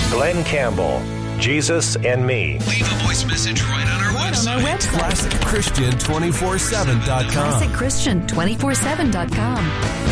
Glenn Campbell, Jesus and Me. Leave a voice message right on our website. ClassicChristian247.com. ClassicChristian247.com.